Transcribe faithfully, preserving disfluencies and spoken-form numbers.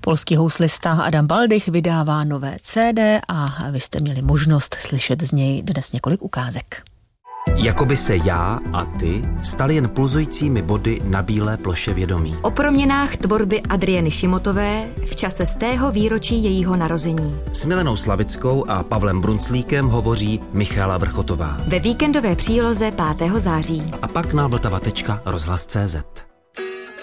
Polský houslista Adam Baldych vydává nové cé dé a vy jste měli možnost slyšet z něj dnes několik ukázek. Jakoby se já a ty stali jen pulzujícími body na bílé ploše vědomí. O proměnách tvorby Adrieny Šimotové v čase stého výročí jejího narození. S Milenou Slavickou a Pavlem Brunclíkem hovoří Michaela Vrchotová. Ve víkendové příloze pátého září. A pak na vltava tečka rozhlas tečka cé zet.